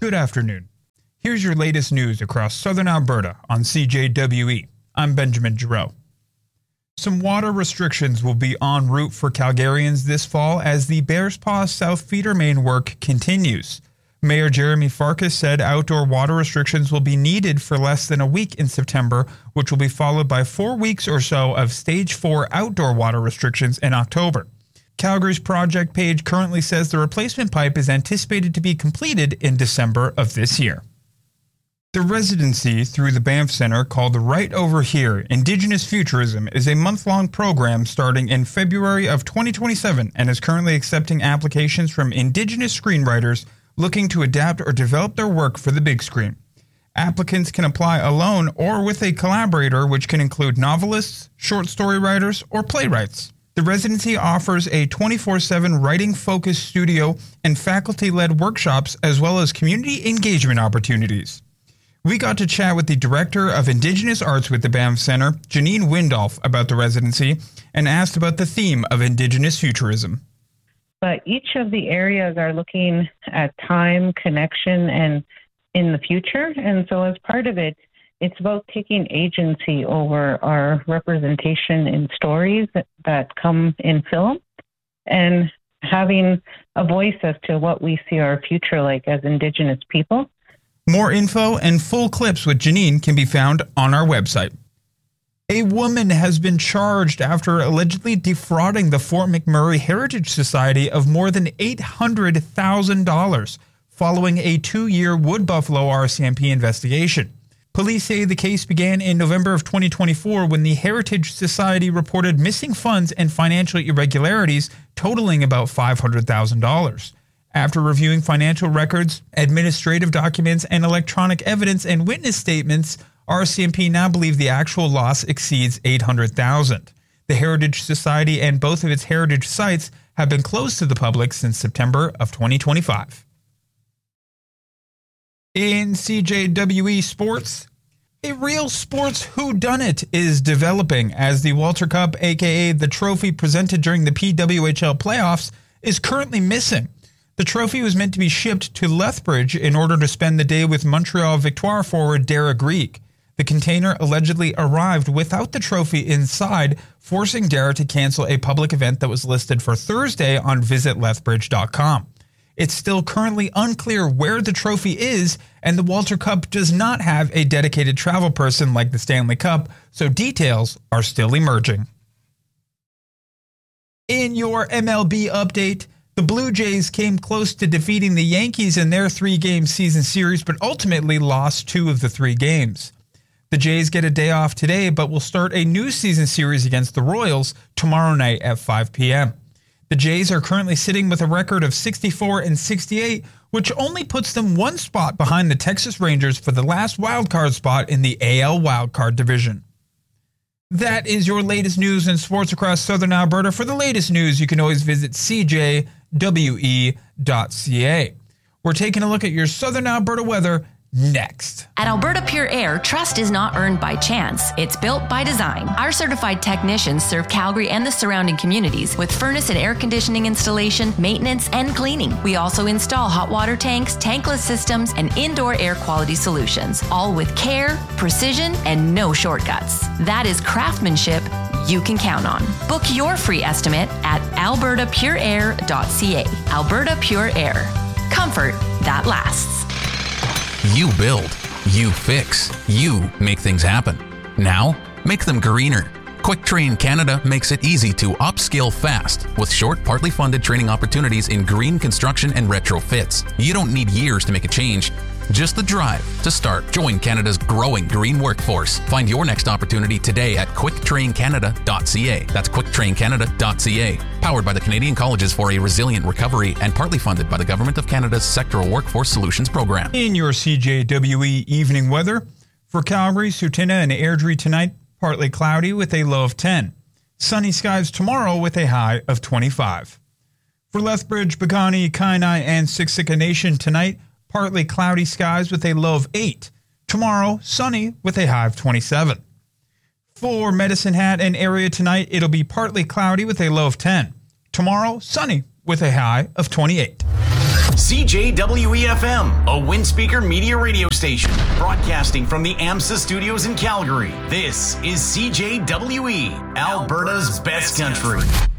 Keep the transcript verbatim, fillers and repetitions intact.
Good afternoon. Here's your latest news across southern Alberta on C J W E. I'm Benjamin Giroux. Some water restrictions will be en route for Calgarians this fall as the Bearspaw South Feeder Main work continues. Mayor Jeremy Farkas said outdoor water restrictions will be needed for less than a week in September, which will be followed by four weeks or so of Stage four outdoor water restrictions in October. Calgary's project page currently says the replacement pipe is anticipated to be completed in December of this year. The residency through the Banff Centre called Right Over Here, Indigenous Futurism is a month-long program starting in February of twenty twenty-seven and is currently accepting applications from Indigenous screenwriters looking to adapt or develop their work for the big screen. Applicants can apply alone or with a collaborator, which can include novelists, short story writers, or playwrights. The residency offers a twenty-four seven writing-focused studio and faculty-led workshops as well as community engagement opportunities. We got to chat with the Director of Indigenous Arts with the Banff Centre, Janine Windolf, about the residency and asked about the theme of Indigenous futurism. But each of the areas are looking at time, connection, and in the future. And so as part of it, it's about taking agency over our representation in stories that, that come in film and having a voice as to what we see our future like as Indigenous people. More info and full clips with Janine can be found on our website. A woman has been charged after allegedly defrauding the Fort McMurray Heritage Society of more than eight hundred thousand dollars following a two-year Wood Buffalo R C M P investigation. Police say the case began in November of twenty twenty-four when the Heritage Society reported missing funds and financial irregularities totaling about five hundred thousand dollars. After reviewing financial records, administrative documents, and electronic evidence and witness statements, R C M P now believe the actual loss exceeds eight hundred thousand dollars. The Heritage Society and both of its heritage sites have been closed to the public since September of twenty twenty-five. In C J W E sports, a real sports whodunit is developing as the Walter Cup, aka the trophy presented during the P W H L playoffs, is currently missing. The trophy was meant to be shipped to Lethbridge in order to spend the day with Montreal Victoire forward Dara Greig. The container allegedly arrived without the trophy inside, forcing Dara to cancel a public event that was listed for Thursday on visit lethbridge dot com. It's still currently unclear where the trophy is, and the Walter Cup does not have a dedicated travel person like the Stanley Cup, so details are still emerging. In your M L B update, the Blue Jays came close to defeating the Yankees in their three-game season series, but ultimately lost two of the three games. The Jays get a day off today, but will start a new season series against the Royals tomorrow night at five p.m. The Jays are currently sitting with a record of sixty-four and sixty-eight, which only puts them one spot behind the Texas Rangers for the last wildcard spot in the A L wildcard division. That is your latest news and sports across southern Alberta. For the latest news, you can always visit C J W E dot C A. We're taking a look at your southern Alberta weather next. At Alberta Pure Air, trust is not earned by chance. It's built by design. Our certified technicians serve Calgary and the surrounding communities with furnace and air conditioning installation, maintenance, and cleaning. We also install hot water tanks, tankless systems, and indoor air quality solutions, all with care, precision, and no shortcuts. That is craftsmanship you can count on. Book your free estimate at alberta pure air dot c a. Alberta Pure Air. Comfort that lasts. You build, you fix, you make things happen. Now, make them greener. Quick Train Canada makes it easy to upskill fast with short, partly funded training opportunities in green construction and retrofits. You don't need years to make a change, just the drive to start. Join Canada's growing green workforce. Find your next opportunity today at quick train canada dot c a. That's quick train canada dot c a. Powered by the Canadian Colleges for a Resilient Recovery and partly funded by the Government of Canada's Sectoral Workforce Solutions Program. In your C J W E evening weather, for Calgary, Sutina, and Airdrie tonight, partly cloudy with a low of ten. Sunny skies tomorrow with a high of twenty-five. For Lethbridge, Pecani, Kainai, and Siksika Nation tonight, partly cloudy skies with a low of eight. Tomorrow, sunny with a high of twenty-seven. For Medicine Hat and area tonight, it'll be partly cloudy with a low of ten. Tomorrow, sunny with a high of twenty-eight. C J W E F M, a Windspeaker media radio station, broadcasting from the AMSA studios in Calgary. This is C J W E, Alberta's best country.